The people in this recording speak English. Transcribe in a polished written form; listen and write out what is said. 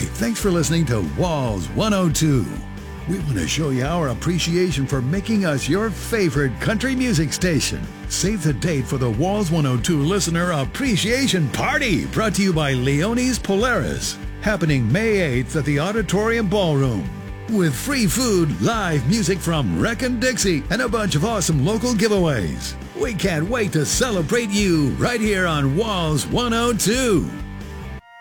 Hey, thanks for listening to Walls 102. We want to show you our appreciation for making us your favorite country music station. Save the date for the Walls 102 Listener Appreciation Party, brought to you by Leone's Polaris, happening May 8th at the Auditorium Ballroom. With free food, live music from Wreckin' Dixie, and a bunch of awesome local giveaways. We can't wait to celebrate you right here on Walls 102.